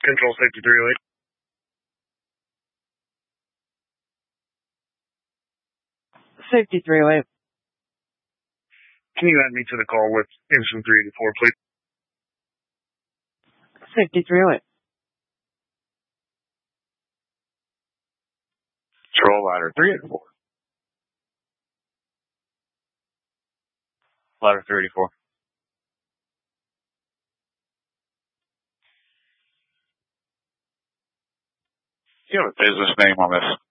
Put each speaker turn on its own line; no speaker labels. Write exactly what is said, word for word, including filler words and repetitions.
Control safety three oh eight.
Safety three oh eight.
Can you add me to the call with Ensign three eighty-four, please?
Safety three oh eight.
Control ladder three eighty-four. Ladder three eighty-four. You have a business name on this